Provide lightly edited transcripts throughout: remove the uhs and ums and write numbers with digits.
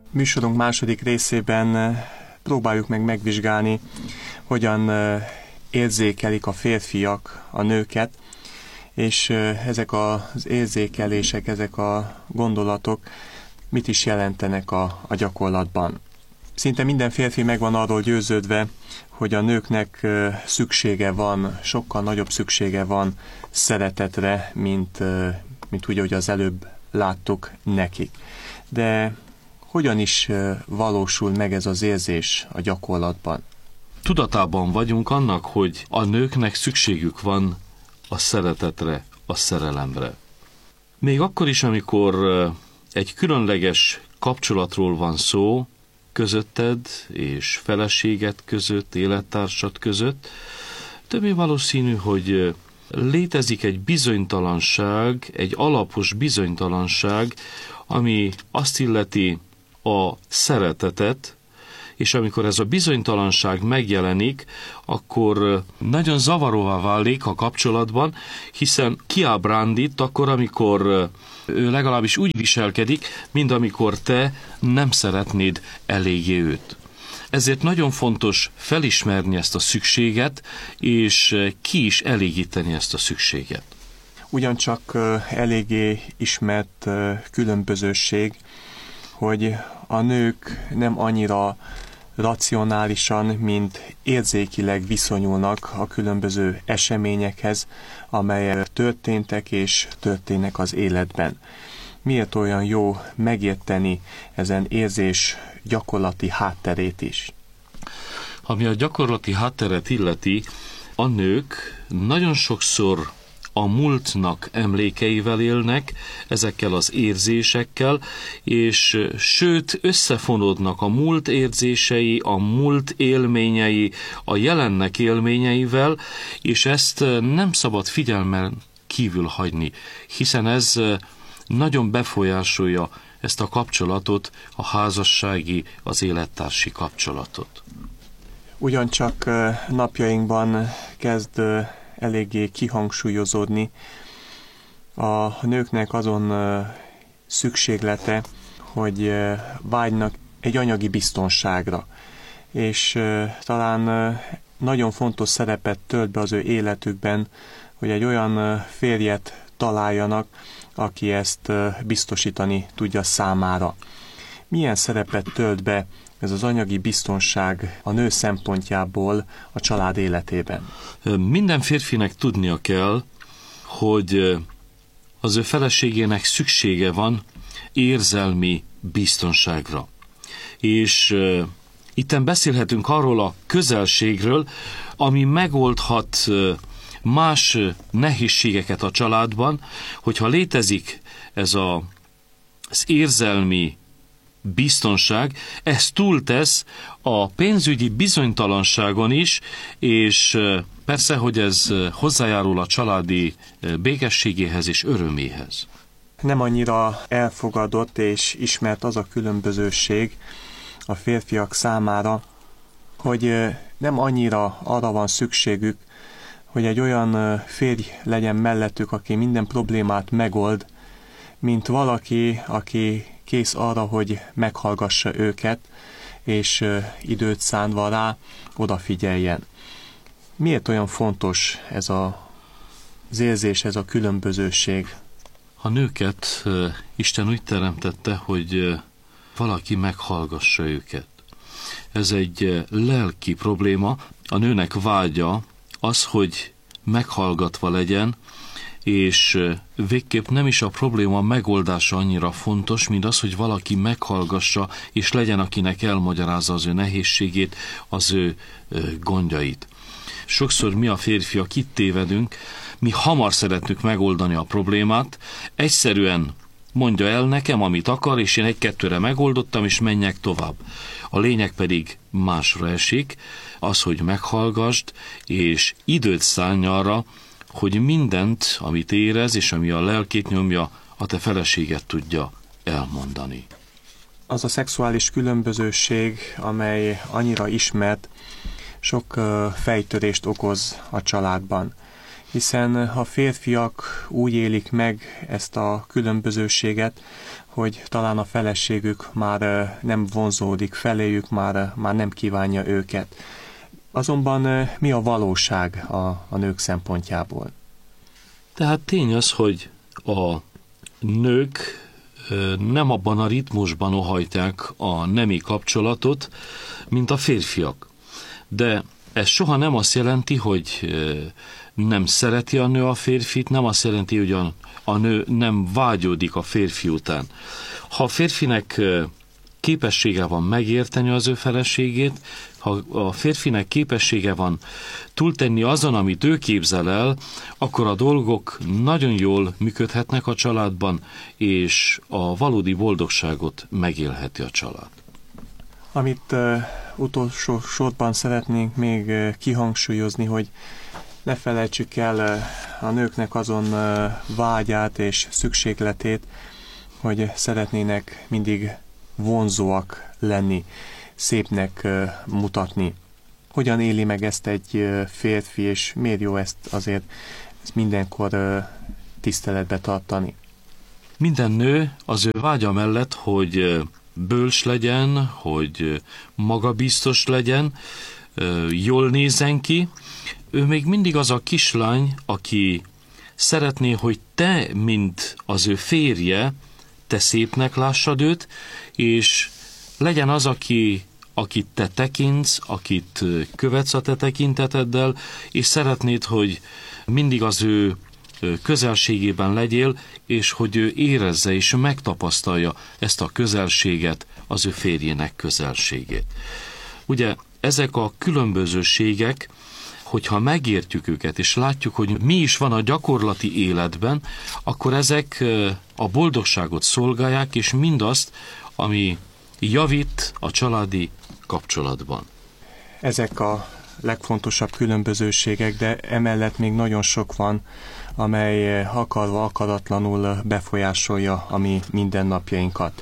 Műsorunk második részében próbáljuk meg megvizsgálni, hogyan érzékelik a férfiak a nőket, és ezek az érzékelések, ezek a gondolatok mit is jelentenek a gyakorlatban. Szinte minden férfi meg van arról győződve, hogy a nőknek szüksége van, sokkal nagyobb szüksége van szeretetre, mint úgy, ahogy az előbb láttuk nekik. De hogyan is valósul meg ez az érzés a gyakorlatban? Tudatában vagyunk annak, hogy a nőknek szükségük van a szeretetre, a szerelemre. Még akkor is, amikor egy különleges kapcsolatról van szó, közötted és feleséged között, élettársad között, többé valószínű, hogy létezik egy bizonytalanság, egy alapos bizonytalanság, ami azt illeti a szeretetet, és amikor ez a bizonytalanság megjelenik, akkor nagyon zavaróvá válik a kapcsolatban, hiszen kiábrándít akkor, amikor ő legalábbis úgy viselkedik, mint amikor te nem szeretnéd eléggé őt. Ezért nagyon fontos felismerni ezt a szükséget, és ki is elégíteni ezt a szükséget. Ugyancsak eléggé ismert különbözőség, hogy a nők nem annyira racionálisan, mint érzékileg viszonyulnak a különböző eseményekhez, amelyek történtek és történnek az életben. Miért olyan jó megérteni ezen érzés gyakorlati hátterét is? Ami a gyakorlati hátteret illeti, a nők nagyon sokszor a múltnak emlékeivel élnek, ezekkel az érzésekkel, és sőt összefonódnak a múlt érzései, a múlt élményei, a jelennek élményeivel, és ezt nem szabad figyelmen kívül hagyni, hiszen ez nagyon befolyásolja ezt a kapcsolatot, a házassági, az élettársi kapcsolatot. Ugyancsak napjainkban kezd eléggé kihangsúlyozódni a nőknek azon szükséglete, hogy vágynak egy anyagi biztonságra. És talán nagyon fontos szerepet tölt be az ő életükben, hogy egy olyan férjet találjanak, aki ezt biztosítani tudja számára. Milyen szerepet tölt be ez az anyagi biztonság a nő szempontjából a család életében? Minden férfinek tudnia kell, hogy az ő feleségének szüksége van érzelmi biztonságra. És itten beszélhetünk arról a közelségről, ami megoldhat más nehézségeket a családban, hogyha létezik ez az érzelmi biztonság, ez túltesz a pénzügyi bizonytalanságon is, és persze, hogy ez hozzájárul a családi békességéhez és öröméhez. Nem annyira elfogadott és ismert az a különbözőség a férfiak számára, hogy nem annyira arra van szükségük, hogy egy olyan férj legyen mellettük, aki minden problémát megold, mint valaki, aki kész arra, hogy meghallgassa őket, és időt szánva rá odafigyeljen. Miért olyan fontos ez az érzés, ez a különbözőség? A nőket Isten úgy teremtette, hogy valaki meghallgassa őket. Ez egy lelki probléma. A nőnek vágya az, hogy meghallgatva legyen, és végképp nem is a probléma megoldása annyira fontos, mint az, hogy valaki meghallgassa, és legyen, akinek elmagyarázza az ő nehézségét, az ő gondjait. Sokszor mi a férfiak itt tévedünk, mi hamar szeretnünk megoldani a problémát, egyszerűen mondja el nekem, amit akar, és én egy-kettőre megoldottam, és menjek tovább. A lényeg pedig másra esik, az, hogy meghallgasd, és időt szállj arra, hogy mindent, amit érez, és ami a lelkét nyomja, a te feleséget tudja elmondani. Az a szexuális különbözőség, amely annyira ismert, sok fejtörést okoz a családban. hiszen a férfiak úgy élik meg ezt a különbözőséget, hogy talán a feleségük már nem vonzódik feléjük, már nem kívánja őket. Azonban mi a valóság a nők szempontjából? Tehát tény az, hogy a nők nem abban a ritmusban óhajtják a nemi kapcsolatot, mint a férfiak. De ez soha nem azt jelenti, hogy nem szereti a nő a férfit, nem azt jelenti, hogy a nő nem vágyódik a férfi után. Ha a férfinek képessége van megérteni az ő feleségét, ha a férfinek képessége van túltenni azon, amit ő képzel el, akkor a dolgok nagyon jól működhetnek a családban, és a valódi boldogságot megélheti a család. Amit utolsó sorban szeretnénk még kihangsúlyozni, hogy ne felejtsük el a nőknek azon vágyát és szükségletét, hogy szeretnének mindig vonzóak lenni, szépnek mutatni. Hogyan éli meg ezt egy férfi, és miért jó ezt azért mindenkor tiszteletbe tartani? Minden nő az ő vágya mellett, hogy bölcs legyen, hogy magabiztos legyen, jól nézzen ki, ő még mindig az a kislány, aki szeretné, hogy te, mint az ő férje, te szépnek lássad őt, és legyen az, akit te tekintsz, akit követsz a te tekinteteddel, és szeretnéd, hogy mindig az ő közelségében legyél, és hogy ő érezze és megtapasztalja ezt a közelséget, az ő férjének közelségét. Ugye ezek a különbözőségek, hogyha megértjük őket, és látjuk, hogy mi is van a gyakorlati életben, akkor ezek a boldogságot szolgálják, és mindazt, ami javít a családi kapcsolatban. Ezek a legfontosabb különbözőségek, de emellett még nagyon sok van, amely akarva akaratlanul befolyásolja a mi mindennapjainkat.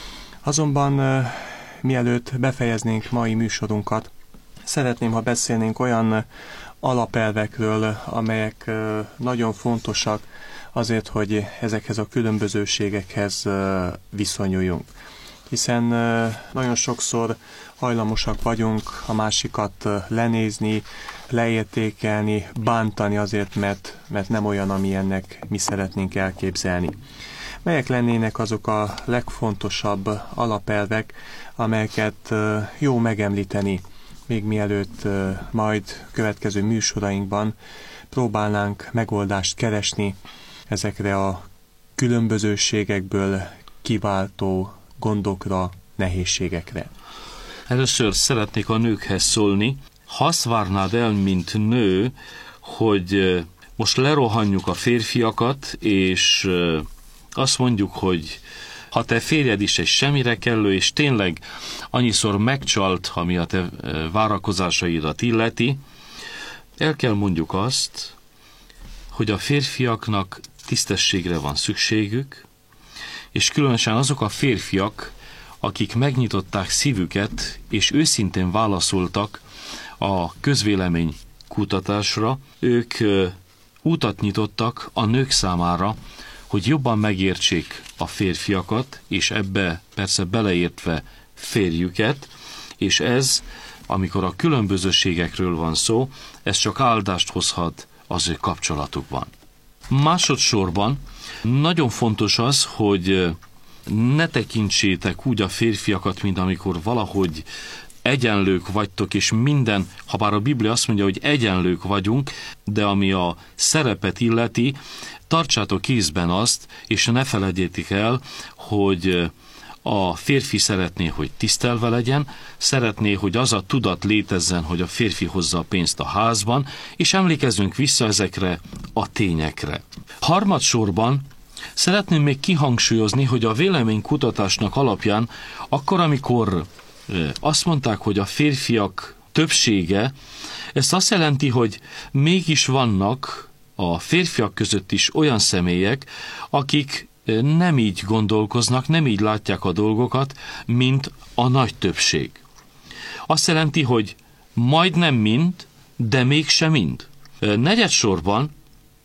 Azonban mielőtt befejeznénk mai műsorunkat, szeretném, ha beszélnénk olyan alapelvekről, amelyek nagyon fontosak azért, hogy ezekhez a különbözőségekhez viszonyuljunk. Hiszen nagyon sokszor hajlamosak vagyunk a másikat lenézni, leértékelni, bántani azért, mert nem olyan, amilyennek mi szeretnénk elképzelni. Melyek lennének azok a legfontosabb alapelvek, amelyeket jó megemlíteni, még mielőtt majd következő műsorainkban próbálnánk megoldást keresni ezekre a különbözőségekből kiváltó gondokra, nehézségekre. Először szeretnék a nőkhez szólni. Ha azt várnád el, mint nő, hogy most lerohanjuk a férfiakat, és azt mondjuk, hogy ha te férjed is egy semmire kellő, és tényleg annyiszor megcsalt, ami a te várakozásaidat illeti, el kell mondjuk azt, hogy a férfiaknak tisztességre van szükségük, és különösen azok a férfiak, akik megnyitották szívüket, és őszintén válaszoltak a közvélemény kutatásra, ők útat nyitottak a nők számára, hogy jobban megértsék a férfiakat, és ebbe persze beleértve férjüket, és ez, amikor a különbözőségekről van szó, ez csak áldást hozhat az ő kapcsolatukban. Másodszorban nagyon fontos az, hogy ne tekintsétek úgy a férfiakat, mint amikor valahogy egyenlők vagytok, és minden, ha bár a Biblia azt mondja, hogy egyenlők vagyunk, de ami a szerepet illeti, tartsátok kézben azt, és ne felejtjétek el, hogy a férfi szeretné, hogy tisztelve legyen, szeretné, hogy az a tudat létezzen, hogy a férfi hozza a pénzt a házban, és emlékezzünk vissza ezekre a tényekre. Harmadsorban szeretném még kihangsúlyozni, hogy a véleménykutatásnak alapján akkor, amikor azt mondták, hogy a férfiak többsége, ezt azt jelenti, hogy mégis vannak a férfiak között is olyan személyek, akik nem így gondolkoznak, nem így látják a dolgokat, mint a nagy többség. Azt jelenti, hogy majdnem mind, de mégse mind. Negyedsorban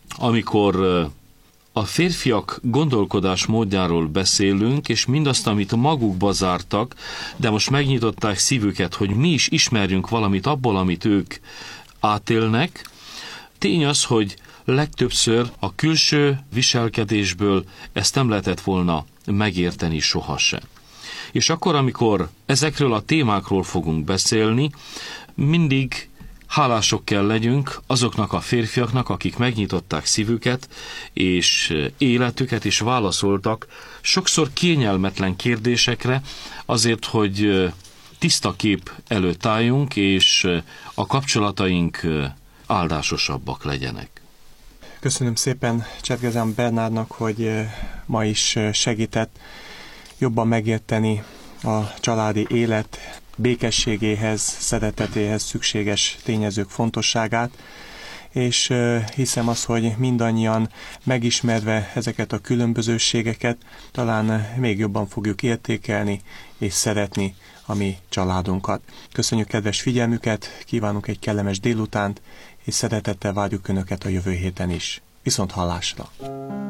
amikor a férfiak gondolkodás módjáról beszélünk, és mindazt, amit magukba zártak, de most megnyitották szívüket, hogy mi is ismerjünk valamit abból, amit ők átélnek, tény az, hogy legtöbbször a külső viselkedésből ezt nem lehetett volna megérteni sohasem. És akkor, amikor ezekről a témákról fogunk beszélni, mindig hálások kell legyünk azoknak a férfiaknak, akik megnyitották szívüket és életüket, és válaszoltak sokszor kényelmetlen kérdésekre, azért, hogy tiszta kép előtt álljunk, és a kapcsolataink áldásosabbak legyenek. Köszönöm szépen Csergezán Bernádnak, hogy ma is segített jobban megérteni a családi élet békességéhez, szeretetéhez szükséges tényezők fontosságát, és hiszem azt, hogy mindannyian megismerve ezeket a különbözőségeket, talán még jobban fogjuk értékelni és szeretni a mi családunkat. Köszönjük kedves figyelmüket, kívánunk egy kellemes délutánt, és szeretettel várjuk Önöket a jövő héten is. Viszont hallásra!